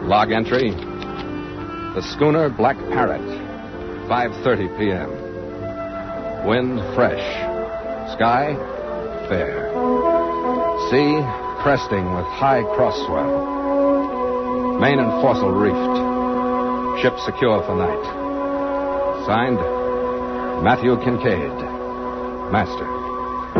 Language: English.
Log entry. The schooner Black Parrot, 5:30 p.m. Wind fresh. Sky fair. Sea cresting with high cross swell. Main and foresail reefed. Ship secure for night. Signed, Matthew Kincaid, Master.